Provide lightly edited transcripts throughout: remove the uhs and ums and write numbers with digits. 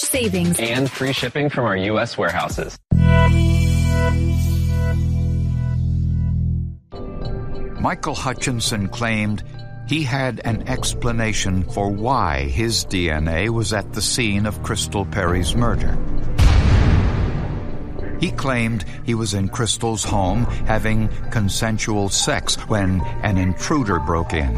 savings, and free shipping from our U.S. warehouses. Michael Hutchinson claimed he had an explanation for why his DNA was at the scene of Crystal Perry's murder. He claimed he was in Crystal's home having consensual sex when an intruder broke in.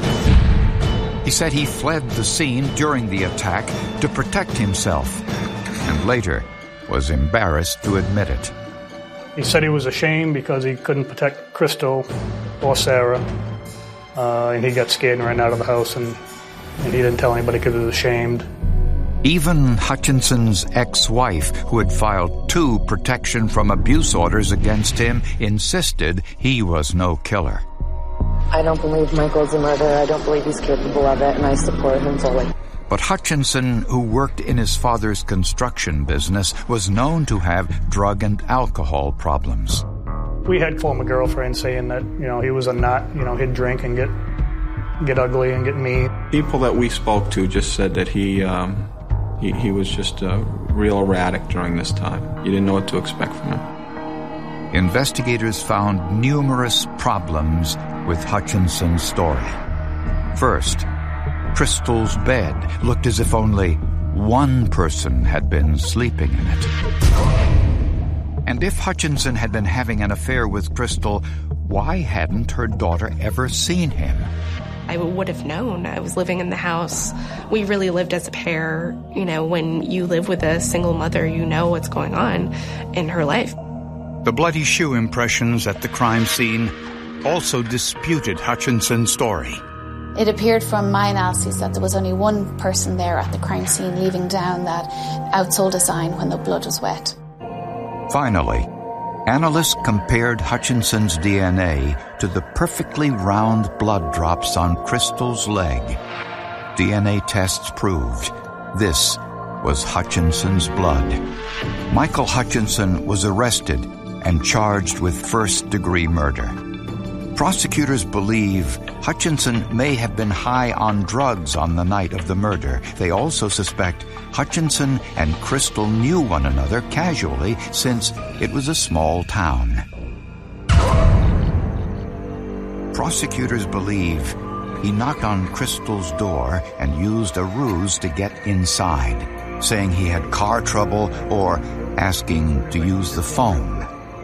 He said he fled the scene during the attack to protect himself, and later was embarrassed to admit it. He said he was ashamed because he couldn't protect Crystal or Sarah, and he got scared and ran out of the house, and he didn't tell anybody because he was ashamed. Even Hutchinson's ex-wife, who had filed 2 protection from abuse orders against him, insisted he was no killer. I don't believe Michael's a murderer. I don't believe he's capable of it, and I support him fully. But Hutchinson, who worked in his father's construction business, was known to have drug and alcohol problems. We had former girlfriends saying that, he was a nut, he'd drink and get ugly and get mean. People that we spoke to just said that he was just real erratic during this time. You didn't know what to expect from him. Investigators found numerous problems with Hutchinson's story. First, Crystal's bed looked as if only one person had been sleeping in it. And if Hutchinson had been having an affair with Crystal, why hadn't her daughter ever seen him? I would have known. I was living in the house. We really lived as a pair. When you live with a single mother, you know what's going on in her life. The bloody shoe impressions at the crime scene also disputed Hutchinson's story. It appeared from my analysis that there was only one person there at the crime scene, leaving down that outsold a sign when the blood was wet. Finally, analysts compared Hutchinson's DNA to the perfectly round blood drops on Crystal's leg. DNA tests proved this was Hutchinson's blood. Michael Hutchinson was arrested and charged with first-degree murder. Prosecutors believe Hutchinson may have been high on drugs on the night of the murder. They also suspect Hutchinson and Crystal knew one another casually since it was a small town. Prosecutors believe he knocked on Crystal's door and used a ruse to get inside, saying he had car trouble or asking to use the phone.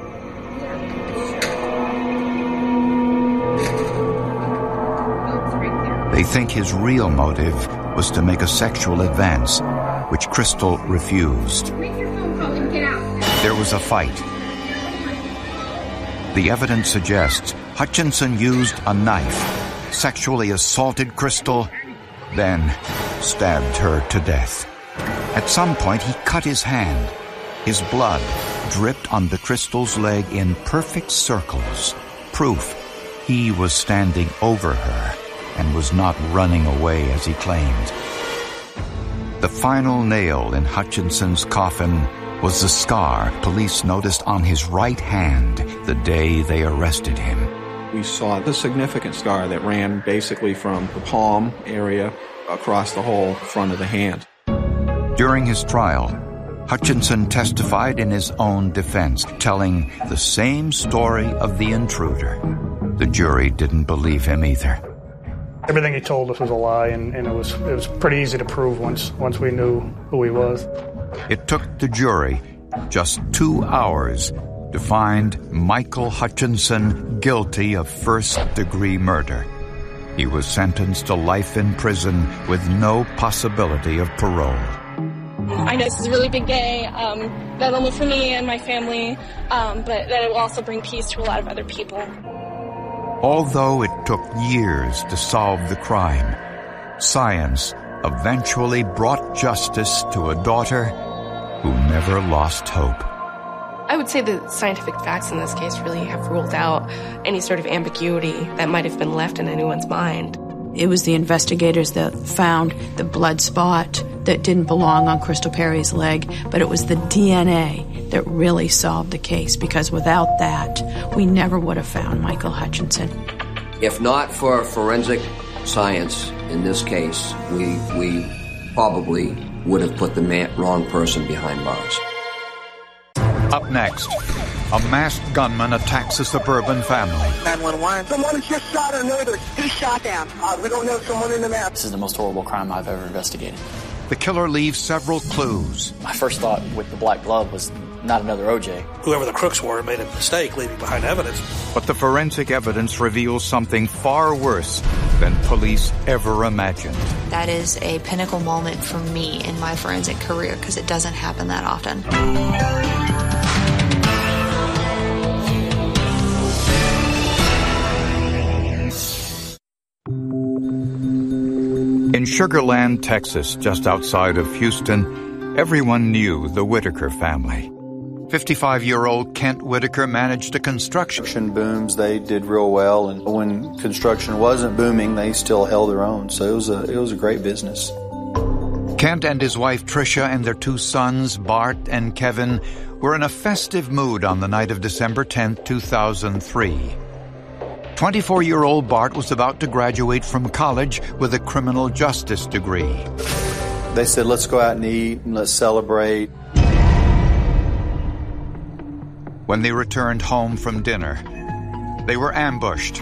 They think his real motive was to make a sexual advance, which Crystal refused. There was a fight. The evidence suggests Hutchinson used a knife, sexually assaulted Crystal, then stabbed her to death. At some point, he cut his hand. His blood dripped onto Crystal's leg in perfect circles, proof he was standing over her and was not running away as he claimed. The final nail in Hutchinson's coffin was the scar police noticed on his right hand the day they arrested him. We saw the significant scar that ran basically from the palm area across the whole front of the hand. During his trial, Hutchinson testified in his own defense, telling the same story of the intruder. The jury didn't believe him either. Everything he told us was a lie, and it was pretty easy to prove once we knew who he was. It took the jury just 2 hours to find Michael Hutchinson guilty of first-degree murder. He was sentenced to life in prison with no possibility of parole. I know this is a really big day, not only for me and my family, but that it will also bring peace to a lot of other people. Although it took years to solve the crime, science eventually brought justice to a daughter who never lost hope. I would say the scientific facts in this case really have ruled out any sort of ambiguity that might have been left in anyone's mind. It was the investigators that found the blood spot that didn't belong on Crystal Perry's leg, but it was the DNA that really solved the case, because without that, we never would have found Michael Hutchinson. If not for forensic science in this case, we probably would have put the wrong person behind bars. Up next, a masked gunman attacks a suburban family. 911. Someone just shot our neighbors. Who shot them? We don't know. Someone in the map. This is the most horrible crime I've ever investigated. The killer leaves several clues. My first thought with the black glove was not another OJ. Whoever the crooks were made a mistake leaving behind evidence. But the forensic evidence reveals something far worse than police ever imagined. That is a pinnacle moment for me in my forensic career because it doesn't happen that often. In Sugar Land, Texas, just outside of Houston, everyone knew the Whitaker family. 55-year-old Kent Whitaker managed a construction booms. They did real well, and when construction wasn't booming, they still held their own. So it was a great business. Kent and his wife Tricia and their two sons, Bart and Kevin, were in a festive mood on the night of December 10, 2003. 24-year-old Bart was about to graduate from college with a criminal justice degree. They said, let's go out and eat and let's celebrate. When they returned home from dinner, they were ambushed.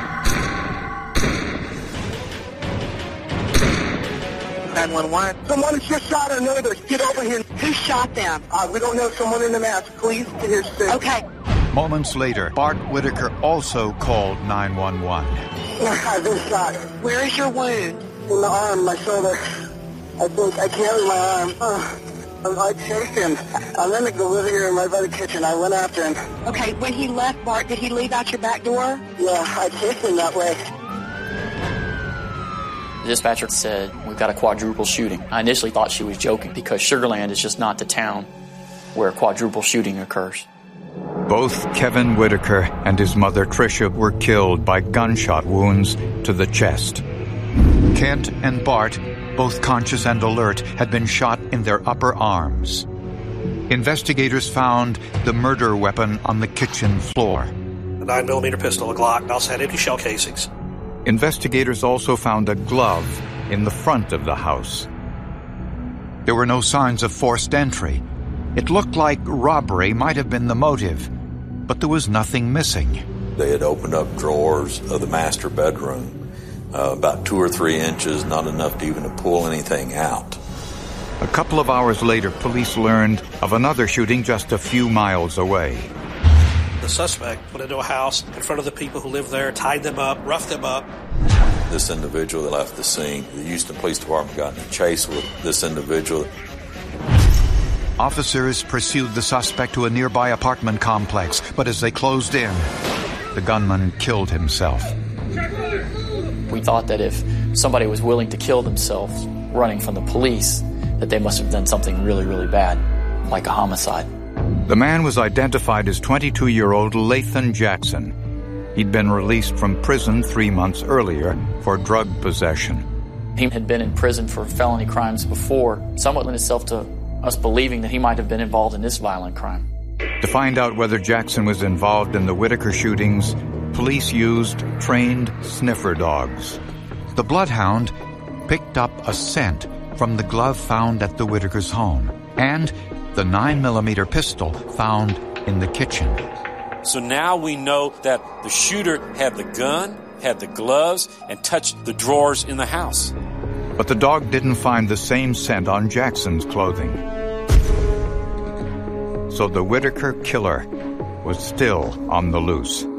911. Someone just shot our neighbors. Get over here. Who shot them? We don't know. Someone in the mask. Please get here soon. Okay. Moments later, Bart Whitaker also called 911. I've been shot. Where is your wound? In the arm, my shoulder. I think I carried my arm. I chased him. I let him go over here right by the kitchen. I went after him. Okay, when he left, Bart, did he leave out your back door? Yeah, I chased him that way. The dispatcher said, we've got a quadruple shooting. I initially thought she was joking because Sugar Land is just not the town where quadruple shooting occurs. Both Kevin Whitaker and his mother Tricia were killed by gunshot wounds to the chest. Kent and Bart, both conscious and alert, had been shot in their upper arms. Investigators found the murder weapon on the kitchen floor. A 9mm pistol, a Glock, also had empty shell casings. Investigators also found a glove in the front of the house. There were no signs of forced entry. It looked like robbery might have been the motive, but there was nothing missing. They had opened up drawers of the master bedroom, about 2 or 3 inches, not enough to even pull anything out. A couple of hours later, police learned of another shooting just a few miles away. The suspect went into a house in front of the people who lived there, tied them up, roughed them up. This individual that left the scene, the Houston Police Department got in a chase with this individual. Officers pursued the suspect to a nearby apartment complex, but as they closed in, the gunman killed himself. We thought that if somebody was willing to kill themselves running from the police, that they must have done something really, really bad, like a homicide. The man was identified as 22-year-old Lathan Jackson. He'd been released from prison 3 months earlier for drug possession. He had been in prison for felony crimes before, somewhat lent itself to us believing that he might have been involved in this violent crime. To find out whether Jackson was involved in the Whitaker shootings, police used trained sniffer dogs. The bloodhound picked up a scent from the glove found at the Whitakers' home and the 9mm pistol found in the kitchen. So now we know that the shooter had the gun, had the gloves, and touched the drawers in the house. But the dog didn't find the same scent on Jackson's clothing. So the Whitaker killer was still on the loose.